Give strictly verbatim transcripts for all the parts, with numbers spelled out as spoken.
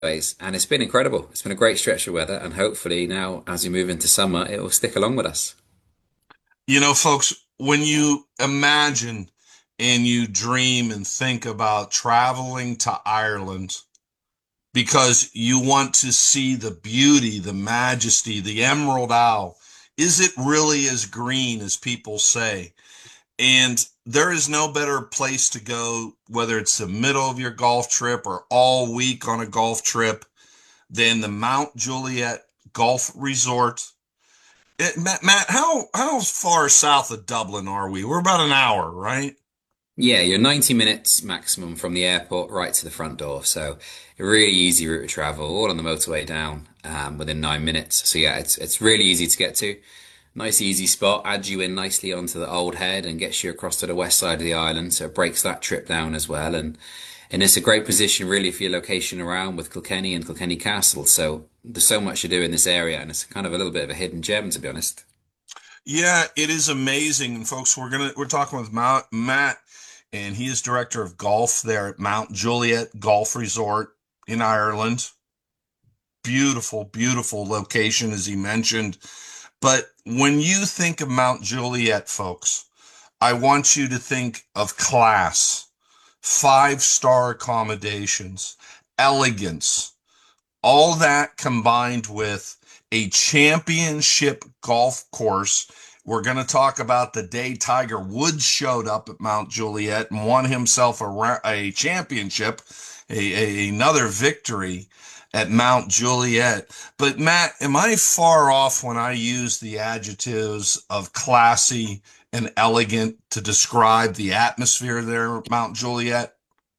ways, and it's been incredible. It's been a great stretch of weather, and hopefully now, as we move into summer, it will stick along with us. You know, folks, when you imagine and you dream and think about traveling to Ireland because you want to see the beauty, the majesty, the Emerald Isle, is it really as green as people say? And there is no better place to go, whether it's the middle of your golf trip or all week on a golf trip, than the Mount Juliet Golf Resort. It, Matt, Matt, how how far south of Dublin are we? We're about an hour, right? Yeah, you're ninety minutes maximum from the airport right to the front door. So a really easy route of travel, all on the motorway down um, within nine minutes. So yeah, it's it's really easy to get to. Nice easy spot, adds you in nicely onto the Old Head and gets you across to the west side of the island. So it breaks that trip down as well. And and it's a great position really for your location around with Kilkenny and Kilkenny Castle. So there's so much to do in this area, and it's kind of a little bit of a hidden gem, to be honest. Yeah, it is amazing. And folks, we're gonna we're talking with Mount, Matt, and he is director of golf there at Mount Juliet Golf Resort in Ireland. Beautiful, beautiful location, as he mentioned. But when you think of Mount Juliet, folks, I want you to think of class, five-star accommodations, elegance, all that combined with a championship golf course. We're going to talk about the day Tiger Woods showed up at Mount Juliet and won himself a, a championship, a, a, another victory at Mount Juliet. But Matt, am I far off when I use the adjectives of classy and elegant to describe the atmosphere there at Mount Juliet?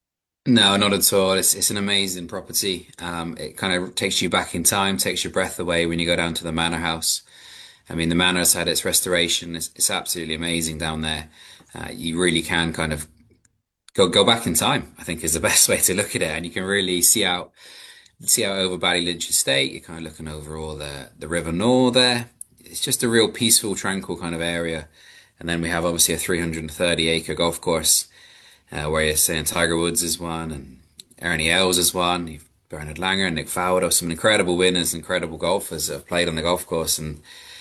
No, not at all. It's it's an amazing property. Um, it kind of takes you back in time, takes your breath away when you go down to the manor house. I mean, the manor's had its restoration. It's, it's absolutely amazing down there. Uh, you really can kind of go go back in time, I think is the best way to look at it. And you can really see out see out over Ballylynch Estate. You're kind of looking over all the the River Nore there. It's just a real peaceful, tranquil kind of area. And then we have obviously a three hundred thirty acre golf course uh, where you're saying Tiger Woods is one and Ernie Els is one. You've Bernard Langer and Nick Faldo, some incredible winners, incredible golfers that have played on the golf course. And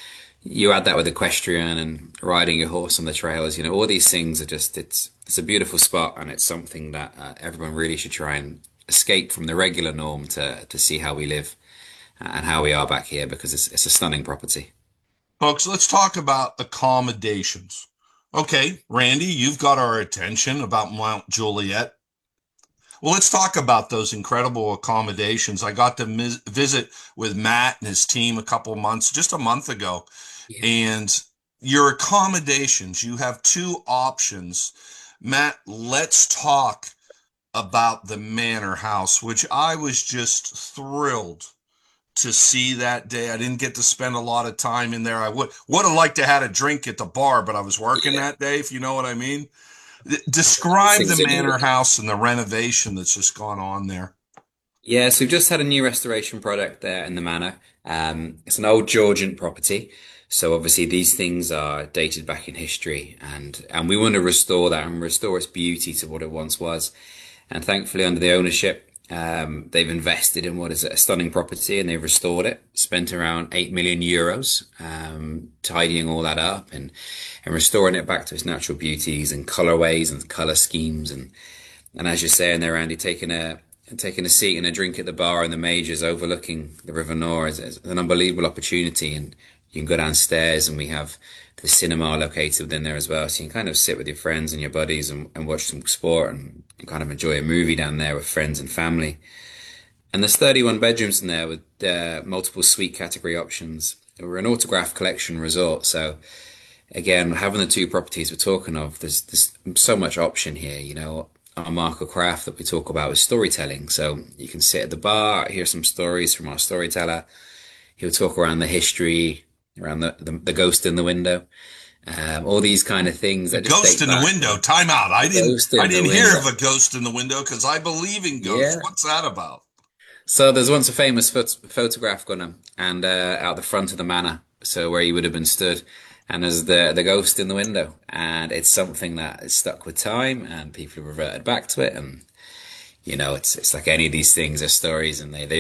you add that with equestrian and riding your horse on the trails, you know, all these things are just, it's, it's a beautiful spot, and it's something that uh, everyone really should try and escape from the regular norm to, to see how we live and how we are back here, because it's, it's a stunning property. Folks, let's talk about accommodations. Okay, Randy, you've got our attention about Mount Juliet. Well, let's talk about those incredible accommodations. I got to mis- visit with Matt and his team a couple months, just a month ago. Yeah. And your accommodations, you have two options. Matt, let's talk about the Manor House, which I was just thrilled to see that day. I didn't get to spend a lot of time in there. I would would have liked to had a drink at the bar, but I was working Yeah. that day, if you know what I mean. Describe the Things that Manor you House and the renovation that's just gone on there. Yeah, so we've just had a new restoration product there in the manor. Um, it's an old Georgian property. So obviously these things are dated back in history, and, and we want to restore that and restore its beauty to what it once was. And thankfully under the ownership, um, they've invested in what is a stunning property, and they've restored it, spent around eight million euros, um, tidying all that up and, and restoring it back to its natural beauties and colorways and color schemes. And, and as you're saying there, Andy, taking a, taking a seat and a drink at the bar in the majors overlooking the River Nore is, is an unbelievable opportunity. And you can go downstairs, and we have the cinema located within there as well. So you can kind of sit with your friends and your buddies and, and watch some sport and, and kind of enjoy a movie down there with friends and family. And there's thirty-one bedrooms in there with uh, multiple suite category options. We're an autograph collection resort. So again, having the two properties we're talking of, there's, there's so much option here. You know, our Marco Craft that we talk about is storytelling. So you can sit at the bar, hear some stories from our storyteller. He'll talk around the history, around the, the, the ghost in the window, um, all these kind of things The that just ghost date in the back. window. Time out. I didn't Ghost I in the didn't hear of window. a ghost in the window because I believe in ghosts. Yeah. What's that about? So there's once a famous phot photograph gone and uh, out the front of the manor, so where you would have been stood, and there's the the ghost in the window, and it's something that is stuck with time, and people have reverted back to it, and you know, it's it's like any of these things are stories, and they they